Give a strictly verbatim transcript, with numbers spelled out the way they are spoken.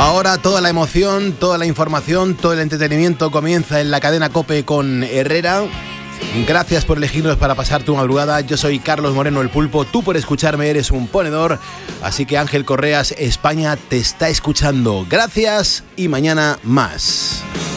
Ahora toda la emoción, toda la información, todo el entretenimiento comienza en la cadena COPE con Herrera. Gracias por elegirnos para pasar tu madrugada. Yo soy Carlos Moreno el Pulpo, tú por escucharme eres un ponedor. Así que Ángel Correas, España te está escuchando. Gracias y mañana más.